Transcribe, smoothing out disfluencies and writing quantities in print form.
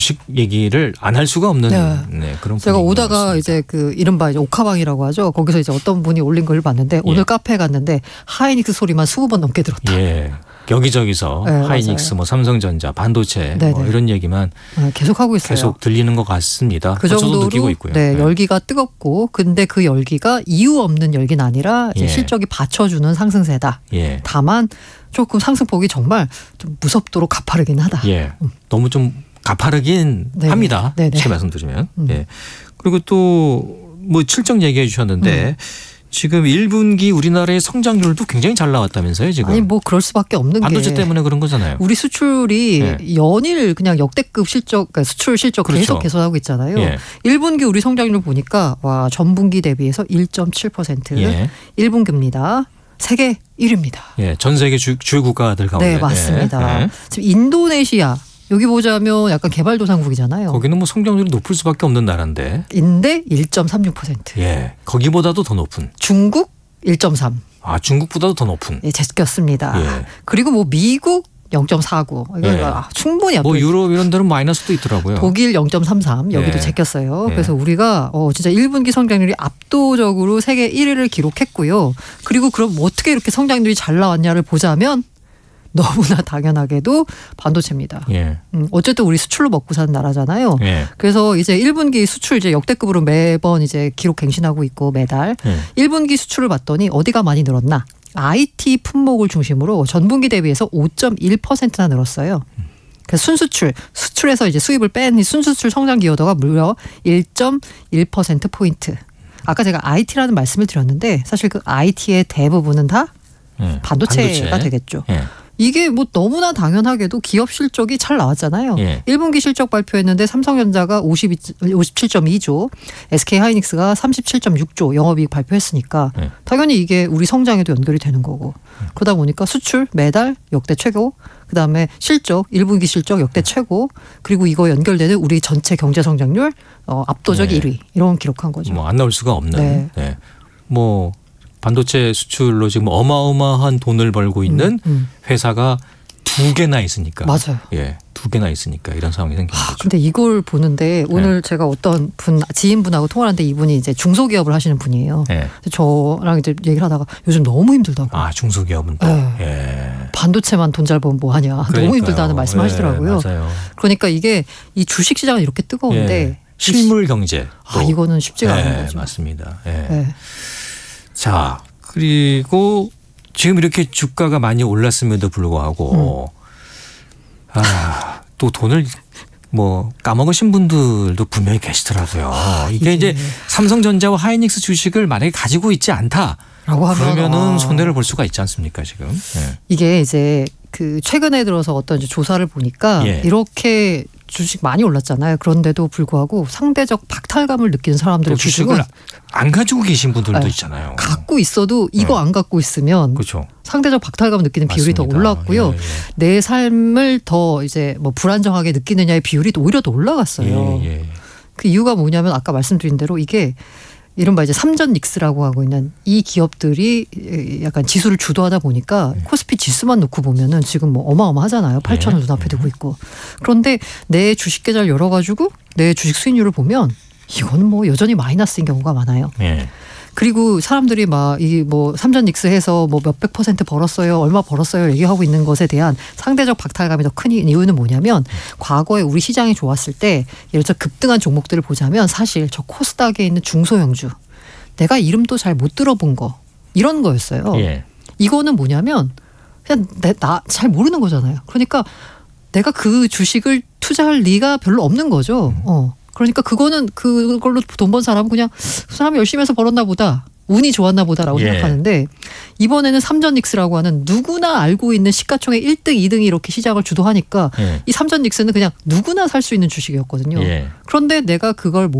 주식 얘기를 안 할 수가 없는 네. 그런 제가 오다가 이제 그 이른바 이제 오카방이라고 하죠. 거기서 이제 어떤 분이 올린 걸 봤는데 오늘 카페에 갔는데 하이닉스 소리만 20번 넘게 들었다. 예. 여기저기서 네, 하이닉스, 맞아요. 뭐 삼성전자, 반도체 뭐 이런 얘기만 계속 하고 있어요. 계속 들리는 것 같습니다. 그 정도로 저도 느끼고 있고요. 네, 열기가 뜨겁고 근데 그 열기가 이유 없는 열기는 아니라 이제 실적이 받쳐주는 상승세다. 예. 다만 조금 상승폭이 정말 좀 무섭도록 가파르긴 하다. 예. 너무 좀 가파르긴 합니다. 쉽게 말씀드리면. 예. 그리고 또 뭐 실적 얘기해 주셨는데 지금 1분기 우리나라의 성장률도 굉장히 잘 나왔다면서요, 지금. 아니 뭐 그럴 수밖에 없는 반도체 게 때문에 그런 거잖아요. 우리 수출이 연일 그냥 역대급 실적, 그러니까 수출 실적 계속 개선하고 있잖아요. 1분기 우리 성장률 보니까 와 전분기 대비해서 1.7% 1분기입니다. 세계 1위입니다. 예, 전 세계 주요 국가들 가운데. 네, 맞습니다. 지금 인도네시아 여기 보자면 약간 개발도상국이잖아요. 거기는 뭐 성장률이 높을 수밖에 없는 나라인데. 인데 1.36%. 예, 거기보다도 더 높은. 중국 1.3. 아, 중국보다도 더 높은. 예, 제꼈습니다. 예. 그리고 뭐 미국 0.49. 이거 충분히 뭐 유럽 이런 데는 마이너스도 있더라고요. 독일 0.33 여기도 제꼈어요. 그래서 우리가 진짜 1분기 성장률이 압도적으로 세계 1위를 기록했고요. 그리고 그럼 어떻게 이렇게 성장률이 잘 나왔냐를 보자면 너무나 당연하게도 반도체입니다. 어쨌든 우리 수출로 먹고 사는 나라잖아요. 그래서 이제 1분기 수출 이제 역대급으로 매번 이제 기록 갱신하고 있고 매달 1분기 수출을 봤더니 어디가 많이 늘었나? IT 품목을 중심으로 전분기 대비해서 5.1%나 늘었어요. 그래서 수출에서 이제 수입을 뺀 순수출 성장 기여도가 무려 1.1% 포인트. 아까 제가 IT라는 말씀을 드렸는데 사실 그 IT의 대부분은 다 반도체가 되겠죠. 이게 뭐 너무나 당연하게도 기업 실적이 잘 나왔잖아요. 1분기 실적 발표했는데 삼성전자가 57.2조, SK하이닉스가 37.6조 영업이익 발표했으니까 당연히 이게 우리 성장에도 연결이 되는 거고. 그러다 보니까 수출 매달 역대 최고, 그다음에 실적 1분기 실적 역대 최고, 그리고 이거 연결되는 우리 전체 경제 성장률 압도적 1위 이런 기록한 거죠. 뭐 안 나올 수가 없는. 뭐 반도체 수출로 지금 어마어마한 돈을 벌고 있는 회사가 2개나 있으니까. 맞아요. 예, 2개나 있으니까 이런 상황이 생기는 거죠. 근데 이걸 보는데 오늘 제가 어떤 지인분하고 통화를 하는데 이분이 이제 중소기업을 하시는 분이에요. 저랑 이제 얘기를 하다가 요즘 너무 힘들다고. 아, 중소기업은 또. 반도체만 돈 잘 버면 뭐 하냐. 그러니까요. 너무 힘들다는 말씀하시더라고요. 맞아요. 그러니까 이게 이 주식 시장은 이렇게 뜨거운데 실물 경제. 이거는 쉽지가 않은 거죠. 맞습니다. 자, 그리고 지금 이렇게 주가가 많이 올랐음에도 불구하고 또 돈을 뭐 까먹으신 분들도 분명히 계시더라고요. 이게 이제 삼성전자와 하이닉스 주식을 만약에 가지고 있지 않다라고 하면 그러면은 손해를 볼 수가 있지 않습니까, 지금? 이게 이제 그 최근에 들어서 어떤 이제 조사를 보니까 이렇게 주식 많이 올랐잖아요. 그런데도 불구하고 상대적 박탈감을 느끼는 사람들의 주식을 안 가지고 계신 분들도 있잖아요. 갖고 있어도 이거 안 갖고 있으면 상대적 박탈감을 느끼는 비율이 더 올랐고요. 내 삶을 더 이제 뭐 불안정하게 느끼느냐의 비율이 오히려 더 올라갔어요. 그 이유가 뭐냐면 아까 말씀드린 대로 이게 이른바 이제 삼전 닉스라고 하고 있는 이 기업들이 약간 지수를 주도하다 보니까 코스피 지수만 놓고 보면은 지금 뭐 어마어마하잖아요. 8,000을 눈앞에 두고 있고. 그런데 내 주식 계좌를 열어가지고 내 주식 수익률을 보면 이거는 뭐 여전히 마이너스인 경우가 많아요. 그리고 사람들이 막 이 뭐 삼전 닉스 해서 뭐 몇백 % 벌었어요, 얼마 벌었어요 얘기하고 있는 것에 대한 상대적 박탈감이 더 큰 이유는 뭐냐면 과거에 우리 시장이 좋았을 때 예를 들어 급등한 종목들을 보자면 사실 저 코스닥에 있는 중소형주 내가 이름도 잘 못 들어본 거 이런 거였어요. 이거는 뭐냐면 그냥 나 잘 모르는 거잖아요. 그러니까 내가 그 주식을 투자할 리가 별로 없는 거죠. 그러니까 그걸로 돈 번 사람은 그냥 그 사람이 열심히 해서 벌었나 보다. 운이 좋았나 보다라고 생각하는데 이번에는 삼전 닉스라고 하는 누구나 알고 있는 시가총액 1등, 2등이 이렇게 시장을 주도하니까 이 삼전 닉스는 그냥 누구나 살 수 있는 주식이었거든요. 그런데 내가 그걸